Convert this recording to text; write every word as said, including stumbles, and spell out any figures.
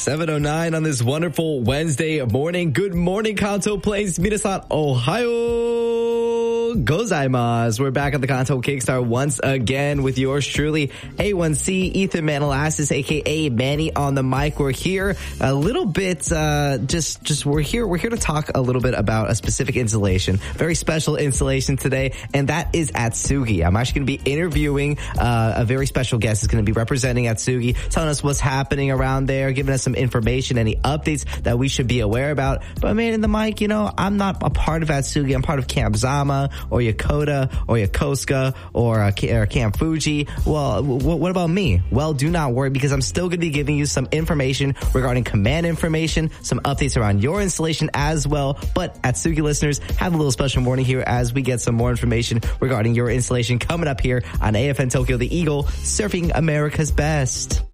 seven oh nine on this wonderful Wednesday morning. Good morning, Kanto Plains. Minasan, Ohayo gozaimasu. We're back at the Kanto Kickstart once again with yours truly, A one C, Ethan Manalassis, aka Manny on the mic. We're here a little bit, uh, just, just, we're here, we're here to talk a little bit about a specific installation, very special installation today, and that is Atsugi. I'm actually going to be interviewing, uh, a very special guest who's going to be representing Atsugi, telling us what's happening around there, giving us some information, any updates that we should be aware about. But man, in the mic, you know, I'm not a part of Atsugi. I'm part of Camp Zama or Yokota or Yokosuka or, uh, or Camp Fuji. Well, w- what about me? Well, do not worry, because I'm still going to be giving you some information regarding command information, some updates around your installation as well. But Atsugi listeners, have a little special morning here as we get some more information regarding your installation coming up here on A F N Tokyo, the Eagle, surfing America's best.